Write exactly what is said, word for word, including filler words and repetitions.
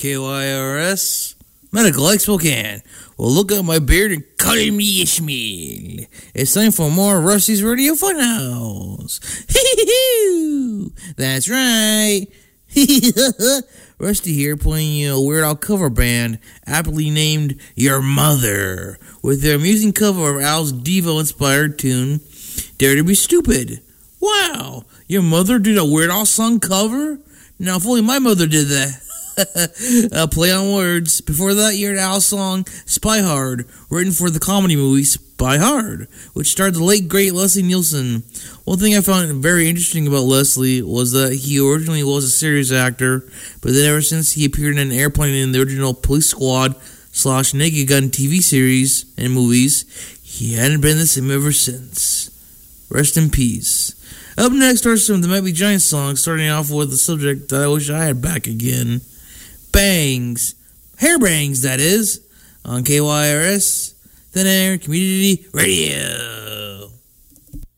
K Y R S, Medical X Spokane. Well, look at my beard and call me Ishmael. It's time for more Rusty's Radio Funhouse. That's right. Rusty here playing you a Weird Al cover band aptly named Your Mother with their amusing cover of Al's Devo-inspired tune, Dare to Be Stupid. Wow, your mother did a Weird Al song cover? Now, if only my mother did that. uh, play on words. Before that, Weird Al song Spy Hard, written for the comedy movie Spy Hard, which starred the late great Leslie Nielsen. One thing I found very interesting about Leslie was that he originally was a serious actor, but then ever since he appeared in an airplane in the original Police Squad slash Naked Gun T V series and movies, he hadn't been the same ever since. Rest in peace. Up next are some of the Might Be Giants songs, starting off with the subject that I wish I had back again. Bangs. Hair bangs, that is. On K Y R S, Thin Air Community Radio.